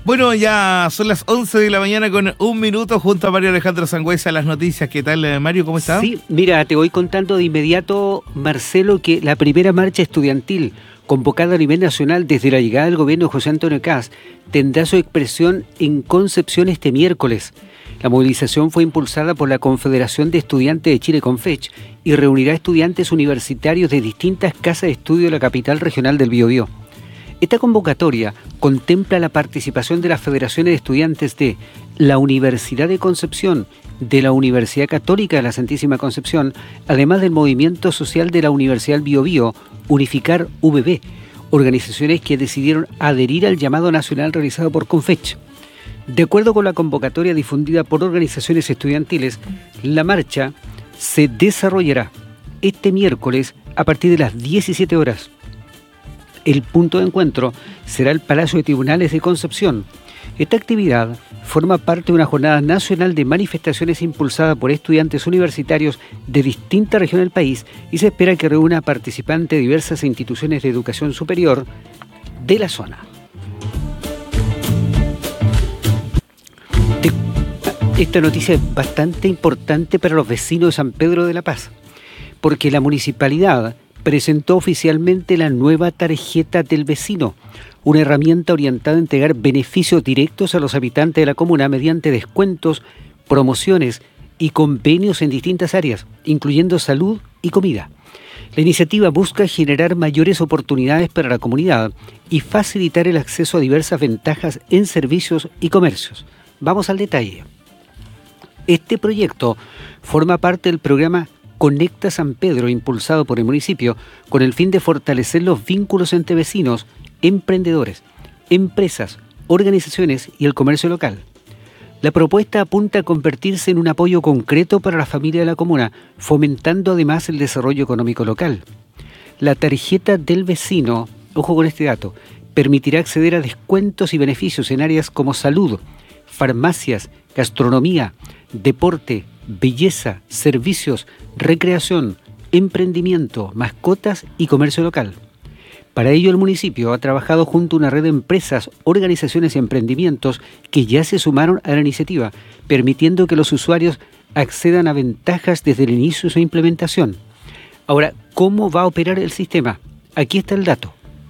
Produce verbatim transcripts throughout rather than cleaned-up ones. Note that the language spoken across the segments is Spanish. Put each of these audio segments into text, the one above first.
Bueno, ya son las once de la mañana con un minuto junto a Mario Alejandro Sangüesa. Las noticias, ¿qué tal, Mario? ¿Cómo estás? Sí, mira, te voy contando de inmediato, Marcelo, que la primera marcha estudiantil convocada a nivel nacional desde la llegada del gobierno de José Antonio Kast tendrá su expresión en Concepción este miércoles. La movilización fue impulsada por la Confederación de Estudiantes de Chile, CONFECH, y reunirá estudiantes universitarios de distintas casas de estudio de la capital regional del Biobío. Esta convocatoria contempla la participación de las federaciones de estudiantes de la Universidad de Concepción, de la Universidad Católica de la Santísima Concepción, además del Movimiento Social de la Universidad del Biobío, Unificar U B B, organizaciones que decidieron adherir al llamado nacional realizado por CONFECH. De acuerdo con la convocatoria difundida por organizaciones estudiantiles, la marcha se desarrollará este miércoles a partir de las diecisiete horas. El punto de encuentro será el Palacio de Tribunales de Concepción. Esta actividad forma parte de una jornada nacional de manifestaciones impulsada por estudiantes universitarios de distintas regiones del país y se espera que reúna participantes de diversas instituciones de educación superior de la zona. Esta noticia es bastante importante para los vecinos de San Pedro de la Paz, porque la municipalidad presentó oficialmente la nueva tarjeta del vecino, una herramienta orientada a entregar beneficios directos a los habitantes de la comuna mediante descuentos, promociones y convenios en distintas áreas, incluyendo salud y comida. La iniciativa busca generar mayores oportunidades para la comunidad y facilitar el acceso a diversas ventajas en servicios y comercios. Vamos al detalle. Este proyecto forma parte del programa Conecta San Pedro, impulsado por el municipio, con el fin de fortalecer los vínculos entre vecinos, emprendedores, empresas, organizaciones y el comercio local. La propuesta apunta a convertirse en un apoyo concreto para la familia de la comuna, fomentando además el desarrollo económico local. La tarjeta del vecino, ojo con este dato, permitirá acceder a descuentos y beneficios en áreas como salud, farmacias, gastronomía, deporte, belleza, servicios, recreación, emprendimiento, mascotas y comercio local. Para ello, el municipio ha trabajado junto a una red de empresas, organizaciones y emprendimientos que ya se sumaron a la iniciativa, permitiendo que los usuarios accedan a ventajas desde el inicio de su implementación. Ahora, ¿cómo va a operar el sistema? Aquí está el dato.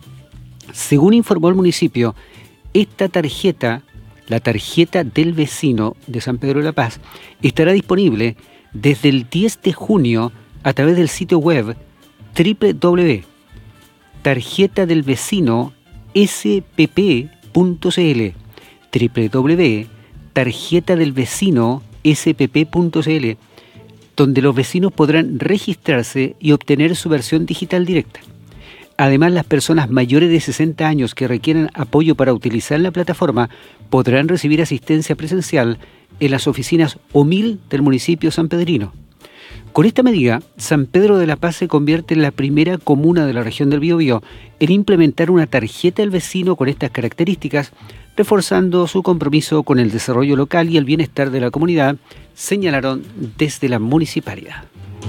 Según informó el municipio, esta tarjeta, la tarjeta del vecino de San Pedro de la Paz, estará disponible desde el diez de junio a través del sitio web doble u doble u doble u punto tarjeta del vecino s p p punto c l, doble u doble u doble u punto tarjeta del vecino s p p punto c l, donde los vecinos podrán registrarse y obtener su versión digital directa. Además, las personas mayores de sesenta años que requieran apoyo para utilizar la plataforma podrán recibir asistencia presencial en las oficinas O M I L del municipio sanpedrino. Con esta medida, San Pedro de la Paz se convierte en la primera comuna de la región del Biobío en implementar una tarjeta del vecino con estas características, reforzando su compromiso con el desarrollo local y el bienestar de la comunidad, señalaron desde la municipalidad.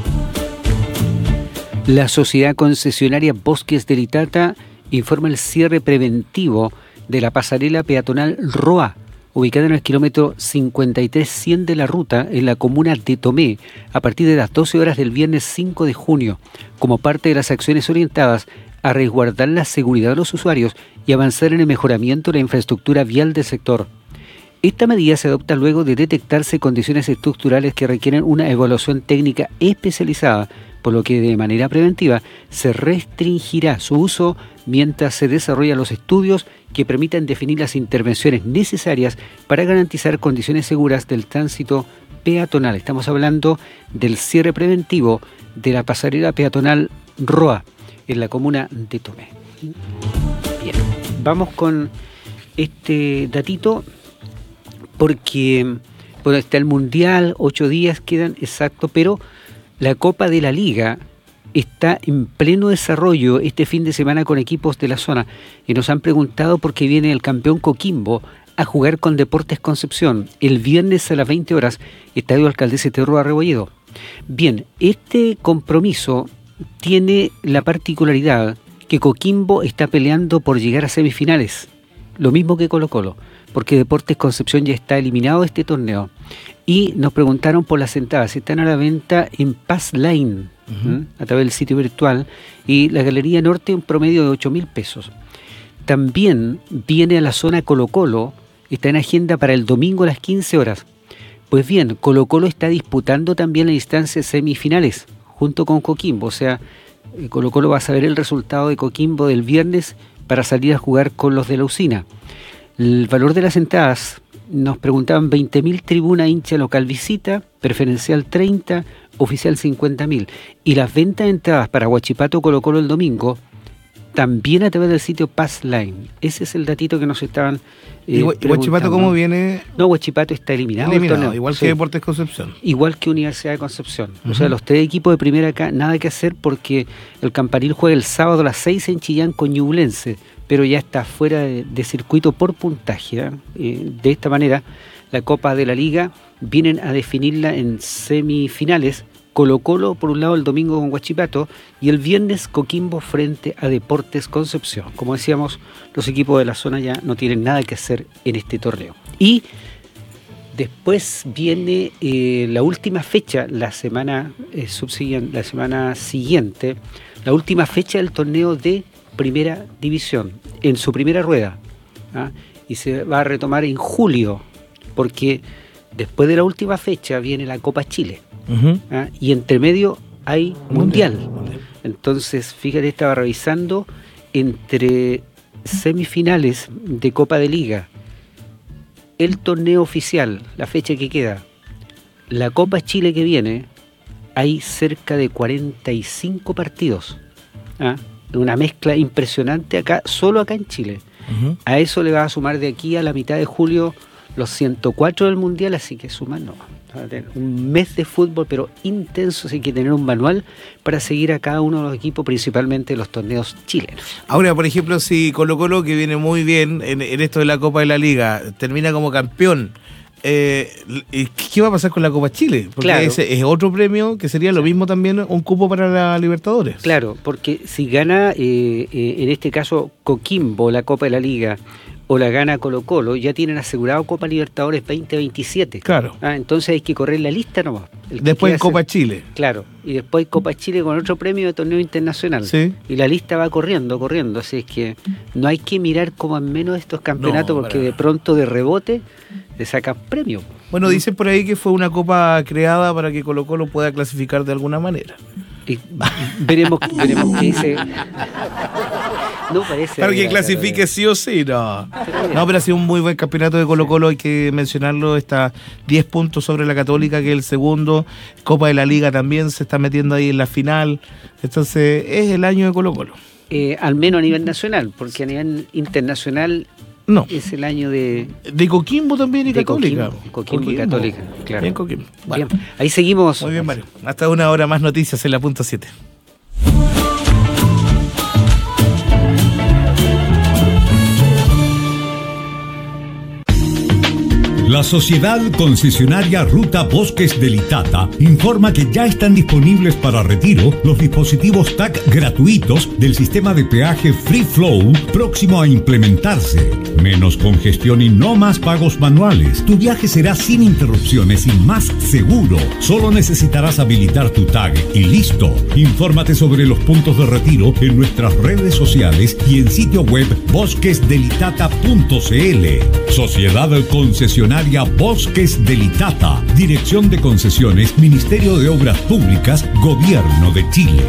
La sociedad concesionaria Bosques del Itata informa el cierre preventivo de la pasarela peatonal Roa, ubicada en el kilómetro cincuenta y tres cien de la ruta en la comuna de Tomé, a partir de las doce horas del viernes cinco de junio, como parte de las acciones orientadas a resguardar la seguridad de los usuarios y avanzar en el mejoramiento de la infraestructura vial del sector. Esta medida se adopta luego de detectarse condiciones estructurales que requieren una evaluación técnica especializada, por lo que de manera preventiva se restringirá su uso mientras se desarrollan los estudios que permitan definir las intervenciones necesarias para garantizar condiciones seguras del tránsito peatonal. Estamos hablando del cierre preventivo de la pasarela peatonal Roa en la comuna de Tomé. Bien, vamos con este datito porque bueno, está el Mundial, ocho días quedan exacto, pero la Copa de la Liga está en pleno desarrollo este fin de semana con equipos de la zona y nos han preguntado por qué viene el campeón Coquimbo a jugar con Deportes Concepción el viernes a las veinte horas, Estadio Alcaldesa Terroa Rebolledo. Bien, este compromiso tiene la particularidad que Coquimbo está peleando por llegar a semifinales, lo mismo que Colo-Colo. porque Deportes Concepción ya está eliminado de este torneo. Y nos preguntaron por las entradas, están a la venta en Pass Line, uh-huh. a través del sitio virtual, y la Galería Norte un promedio de ocho mil pesos. También viene a la zona Colo Colo, está en agenda para el domingo a las quince horas. Pues bien, Colo Colo está disputando también la instancia semifinales, junto con Coquimbo, o sea, Colo Colo va a saber el resultado de Coquimbo del viernes para salir a jugar con los de la Usina. El valor de las entradas, nos preguntaban veinte mil tribuna hincha local visita, preferencial treinta, oficial cincuenta mil. Y las ventas de entradas para Huachipato Colo Colo el domingo, también a través del sitio Pass Line. Ese es el datito que nos estaban eh, ¿Y Huachipato cómo viene? No, Huachipato está eliminado. Eliminado, torneo, igual sí. que Deportes Concepción. Igual que Universidad de Concepción. Uh-huh. O sea, los tres equipos de primera acá, nada que hacer porque el Campanil juega el sábado a las seis en Chillán con Ñublense, pero ya está fuera de, de circuito por puntaje. ¿eh? Eh, de esta manera, la Copa de la Liga vienen a definirla en semifinales. Colo Colo por un lado el domingo con Huachipato y el viernes Coquimbo frente a Deportes Concepción. Como decíamos, los equipos de la zona ya no tienen nada que hacer en este torneo. Y después viene eh, la última fecha, la semana eh, subsiguiente, la semana siguiente, la última fecha del torneo de Primera División, en su primera rueda. ¿ah? Y se va a retomar en julio, porque después de la última fecha viene la Copa Chile. Uh-huh. ¿ah? Y entre medio hay mundial. mundial. mundial. Entonces, fíjate, estaba revisando entre semifinales de Copa de Liga, el torneo oficial, la fecha que queda, la Copa Chile que viene, hay cerca de cuarenta y cinco partidos. ¿ah? Una mezcla impresionante acá, solo acá en Chile. Uh-huh. A eso le va a sumar de aquí a la mitad de julio los ciento cuatro del mundial, así que suman no. Un mes de fútbol, pero intenso, así que tener un manual para seguir a cada uno de los equipos, principalmente los torneos chilenos. Ahora, por ejemplo, si Colo Colo, que viene muy bien en, en esto de la Copa de la Liga, termina como campeón, eh, ¿qué va a pasar con la Copa Chile? Porque claro. ese es otro premio que sería lo mismo también, un cupo para la Libertadores. Claro, porque si gana, eh, eh, en este caso, Coquimbo, la Copa de la Liga, o la gana Colo Colo, ya tienen asegurado Copa Libertadores veinte veintisiete. Claro. Ah, entonces hay que correr la lista nomás. Después Copa Chile. Claro, y después Copa Chile con otro premio de torneo internacional. Sí. Y la lista va corriendo, corriendo. Así es que no hay que mirar como en menos estos campeonatos, no, porque de pronto de rebote le sacan premio. Bueno, dicen por ahí que fue una copa creada para que Colo Colo pueda clasificar de alguna manera. Y veremos, veremos qué dice. No parece. Para que clasifique sí o sí, no. No, pero ha sido un muy buen campeonato de Colo Colo, hay que mencionarlo. Está diez puntos sobre la Católica, que es el segundo. Copa de la Liga también se está metiendo ahí en la final. Entonces, es el año de Colo Colo. Eh, al menos a nivel nacional, porque a nivel internacional no. Es el año de... De Coquimbo también y de Católica. Coquimbo, Coquimbo, Coquimbo y Católica, claro. Bien, Coquimbo. Bueno. Bien. Ahí seguimos. Muy bien, Mario. Hasta una hora más noticias en la punto siete. La Sociedad Concesionaria Ruta Bosques del Itata informa que ya están disponibles para retiro los dispositivos T A C gratuitos del sistema de peaje Free Flow próximo a implementarse. Menos congestión y no más pagos manuales. Tu viaje será sin interrupciones y más seguro. Solo necesitarás habilitar tu tag y listo. Infórmate sobre los puntos de retiro en nuestras redes sociales y en sitio web bosques del itata punto c l. Sociedad Concesionaria Bosques del Itata, Dirección de Concesiones, Ministerio de Obras Públicas, Gobierno de Chile.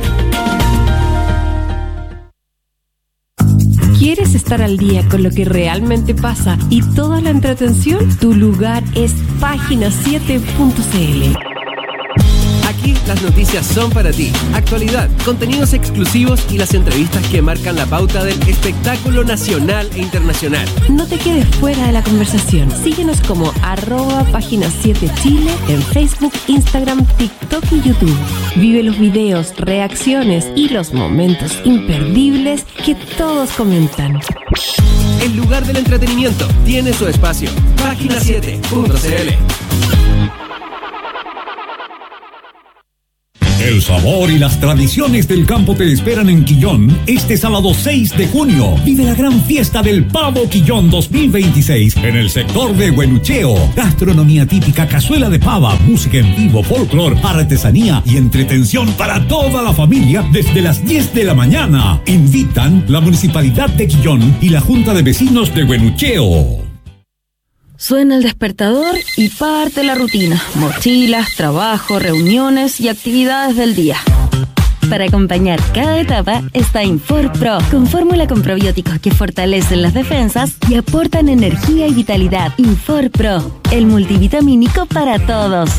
¿Quieres estar al día con lo que realmente pasa y toda la entretención? Tu lugar es página siete punto c l. Aquí las noticias son para ti. Actualidad, contenidos exclusivos y las entrevistas que marcan la pauta del espectáculo nacional e internacional. No te quedes fuera de la conversación. Síguenos como arroba página siete Chile en Facebook, Instagram, TikTok y YouTube. Vive los videos, reacciones y los momentos imperdibles que todos comentan. El lugar del entretenimiento tiene su espacio. página siete punto c l. El sabor y las tradiciones del campo te esperan en Quillón este sábado seis de junio. Vive la gran fiesta del Pavo Quillón dos mil veintiséis en el sector de Huenucheo. Gastronomía típica, cazuela de pava, música en vivo, folclor, artesanía y entretención para toda la familia desde las diez de la mañana. Invitan la Municipalidad de Quillón y la Junta de Vecinos de Huenucheo. Suena el despertador y parte la rutina. Mochilas, trabajo, reuniones y actividades del día. Para acompañar cada etapa está InforPro, con fórmula con probióticos que fortalecen las defensas y aportan energía y vitalidad. InforPro, el multivitamínico para todos.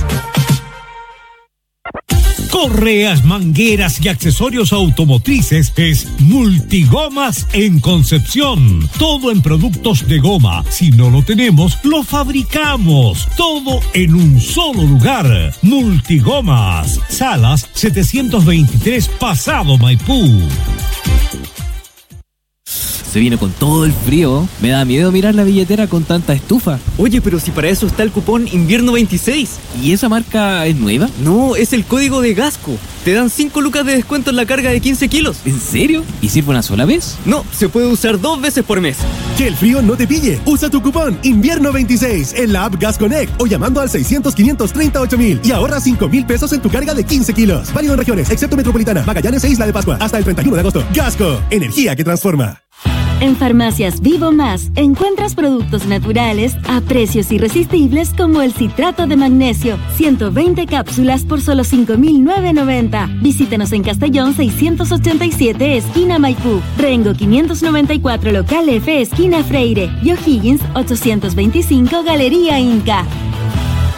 Correas, mangueras y accesorios automotrices es Multigomas en Concepción. Todo en productos de goma. Si no lo tenemos, lo fabricamos. Todo en un solo lugar. Multigomas. Salas setecientos veintitrés, Pasado Maipú. Se viene con todo el frío. Me da miedo mirar la billetera con tanta estufa. Oye, pero si para eso está el cupón Invierno veintiséis. ¿Y esa marca es nueva? No, es el código de Gasco. Te dan cinco lucas de descuento en la carga de quince kilos. ¿En serio? ¿Y sirve una sola vez? No, se puede usar dos veces por mes. Que el frío no te pille. Usa tu cupón Invierno veintiséis en la app Gas Connect o llamando al seiscientos, quinientos treinta y ocho mil y ahorra cinco mil pesos en tu carga de quince kilos. Válido en regiones, excepto Metropolitana, Magallanes e Isla de Pascua. Hasta el treinta y uno de agosto. Gasco, energía que transforma. En Farmacias Vivo Más encuentras productos naturales a precios irresistibles como el citrato de magnesio, ciento veinte cápsulas por solo cinco mil novecientos noventa. Visítanos en Castellón seiscientos ochenta y siete, esquina Maipú, Rengo quinientos noventa y cuatro, local F, esquina Freire, y O'Higgins ochocientos veinticinco, Galería Inca.